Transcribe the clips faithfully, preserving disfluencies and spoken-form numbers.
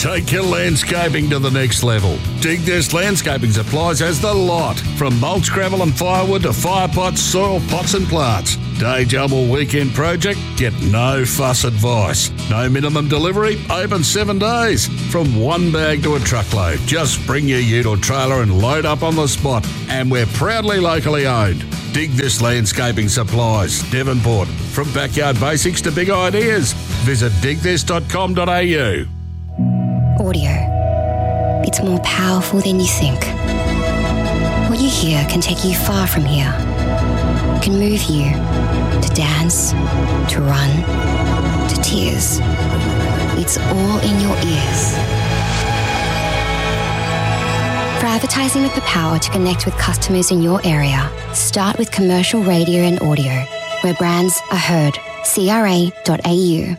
Take your landscaping to the next level. Dig This Landscaping Supplies has the lot. From mulch, gravel and firewood to fire pots, soil pots and plants. Day job or weekend project? Get no fuss advice. No minimum delivery, open seven days. From one bag to a truckload. Just bring your ute or trailer and load up on the spot. And we're proudly locally owned. Dig This Landscaping Supplies, Devonport. From backyard basics to big ideas. Visit dig this dot com dot a u. Audio. It's more powerful than you think. What you hear can take you far from here. It can move you to dance, to run, to tears. It's all in your ears. For advertising with the power to connect with customers in your area, start with commercial radio and audio, where brands are heard. C R A dot A U.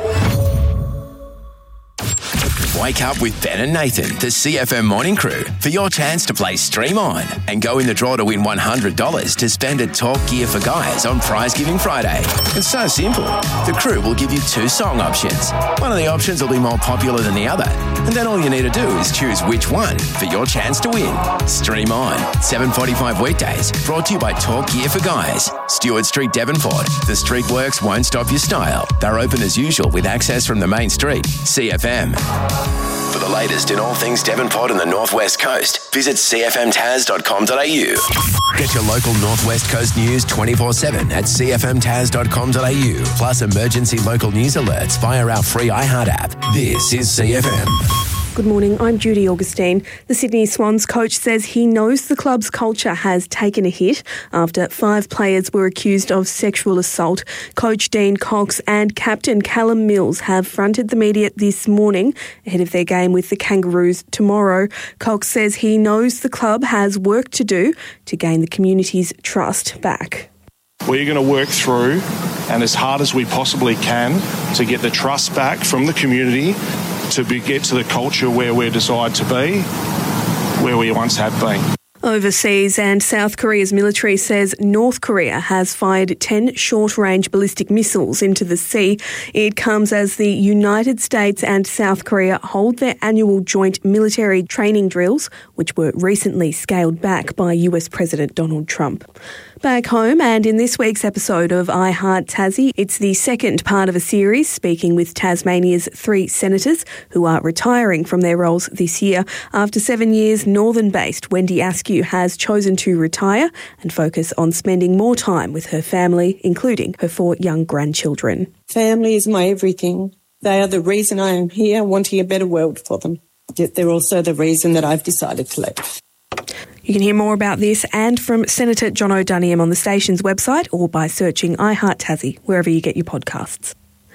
Wake up with Ben and Nathan, the C F M morning crew, for your chance to play Stream On and go in the draw to win one hundred dollars to spend at Talk Gear for Guys on Prize Giving Friday. It's so simple. The crew will give you two song options. One of the options will be more popular than the other, and then all you need to do is choose which one for your chance to win. Stream On, seven forty-five weekdays, brought to you by Talk Gear for Guys. Stewart Street, Devonport. The street works won't stop your style. They're open as usual with access from the main street. C F M. For the latest in all things Devonport and the North West Coast, visit c f m taz dot com dot a u. Get your local North West Coast news twenty-four seven at c f m taz dot com dot a u, plus emergency local news alerts via our free iHeart app. This is C F M. Good morning, I'm Judy Augustine. The Sydney Swans coach says he knows the club's culture has taken a hit after five players were accused of sexual assault. Coach Dean Cox and captain Callum Mills have fronted the media this morning ahead of their game with the Kangaroos tomorrow. Cox says he knows the club has work to do to gain the community's trust back. We're going to work through and as hard as we possibly can to get the trust back from the community to be, get to the culture where we're desired to be, where we once have been. Overseas, and South Korea's military says North Korea has fired ten short-range ballistic missiles into the sea. It comes as the United States and South Korea hold their annual joint military training drills, which were recently scaled back by U S President Donald Trump. Back home, and in this week's episode of I Heart Tassie, it's the second part of a series speaking with Tasmania's three senators who are retiring from their roles this year. After seven years, Northern-based Wendy Askew has chosen to retire and focus on spending more time with her family, including her four young grandchildren. Family is my everything. They are the reason I am here, wanting a better world for them. Yet they're also the reason that I've decided to leave. You can hear more about this and from Senator John O'Doniam on the station's website or by searching I Heart Tassie wherever you get your podcasts.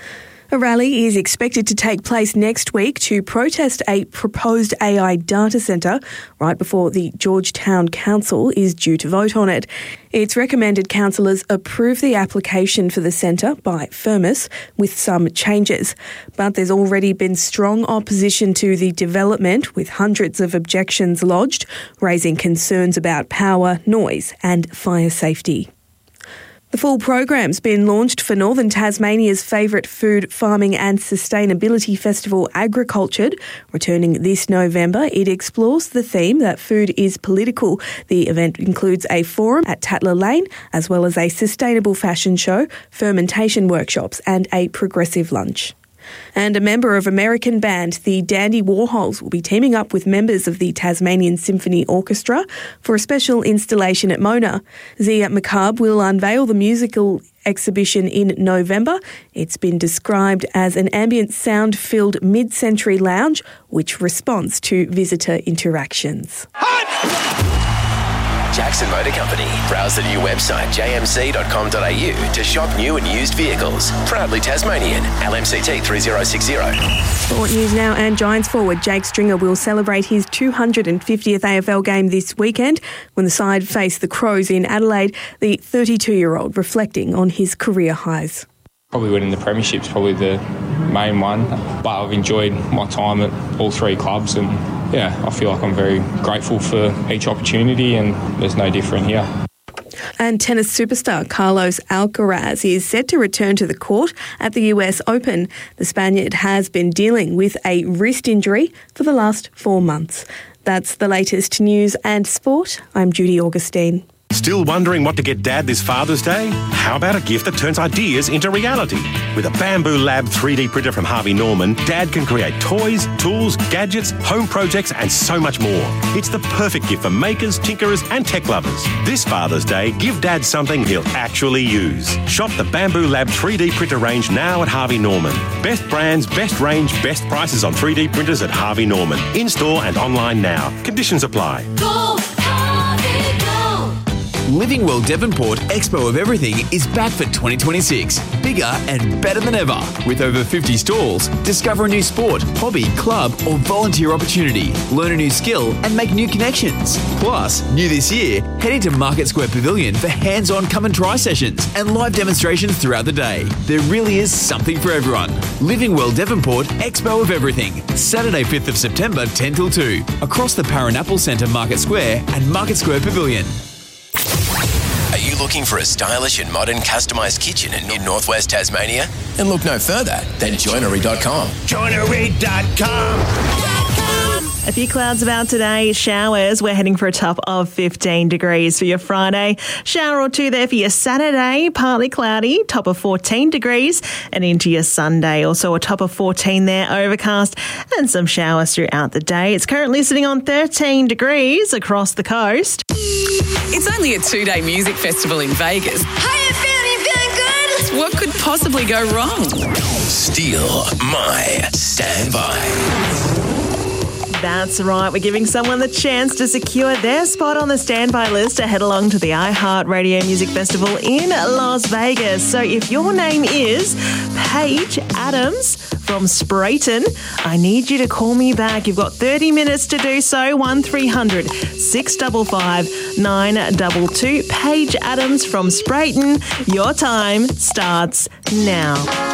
A rally is expected to take place next week to protest a proposed A I data centre right before the Georgetown Council is due to vote on it. It's recommended councillors approve the application for the centre by Firmus with some changes. But there's already been strong opposition to the development, with hundreds of objections lodged, raising concerns about power, noise and fire safety. The full program's been launched for Northern Tasmania's favourite food, farming and sustainability festival, Agricultured. Returning this November, it explores the theme that food is political. The event includes a forum at Tatler Lane, as well as a sustainable fashion show, fermentation workshops and a progressive lunch. And a member of American band, the Dandy Warhols, will be teaming up with members of the Tasmanian Symphony Orchestra for a special installation at Mona. Zia McCabe will unveil the musical exhibition in November. It's been described as an ambient sound-filled mid-century lounge which responds to visitor interactions. Jackson Motor Company. Browse the new website j m c dot com dot a u to shop new and used vehicles. Proudly Tasmanian. L M C T three zero six zero. Sport news now, and Giants forward Jake Stringer will celebrate his two hundred fiftieth A F L game this weekend when the side face the Crows in Adelaide, the thirty-two-year-old reflecting on his career highs. Probably winning the premiership's probably the main one, but I've enjoyed my time at all three clubs, and yeah, I feel like I'm very grateful for each opportunity, and there's no different here. And tennis superstar Carlos Alcaraz is set to return to the court at the U S Open. The Spaniard has been dealing with a wrist injury for the last four months. That's the latest news and sport. I'm Judy Augustine. Still wondering what to get Dad this Father's Day? How about a gift that turns ideas into reality? With a Bamboo Lab three D printer from Harvey Norman, Dad can create toys, tools, gadgets, home projects and so much more. It's the perfect gift for makers, tinkerers and tech lovers. This Father's Day, give Dad something he'll actually use. Shop the Bamboo Lab three D printer range now at Harvey Norman. Best brands, best range, best prices on three D printers at Harvey Norman. In-store and online now. Conditions apply. Go, Harvey, go! Living Well Devonport Expo of Everything is back for twenty twenty-six. Bigger and better than ever. With over fifty stalls, discover a new sport, hobby, club or volunteer opportunity. Learn a new skill and make new connections. Plus, new this year, head into Market Square Pavilion for hands-on come and try sessions and live demonstrations throughout the day. There really is something for everyone. Living Well Devonport Expo of Everything. Saturday fifth of September, ten till two. Across the Paranapple Centre Market Square and Market Square Pavilion. Are you looking for a stylish and modern customised kitchen in mid-northwest Tasmania? Then look no further than joinery dot com. joinery dot com. A few clouds about today, showers. We're heading for a top of fifteen degrees for your Friday. Shower or two there for your Saturday, partly cloudy, top of fourteen degrees, and into your Sunday. Also a top of fourteen there, overcast, and some showers throughout the day. It's currently sitting on thirteen degrees across the coast. It's only a two-day music festival in Vegas. How you feeling? You feeling good? What could possibly go wrong? Steal my standby. That's right. We're giving someone the chance to secure their spot on the standby list to head along to the iHeartRadio Music Festival in Las Vegas. So if your name is Paige Adams from Sprayton, I need you to call me back. You've got thirty minutes to do so. one three hundred six five five nine two two. Paige Adams from Sprayton. Your time starts now.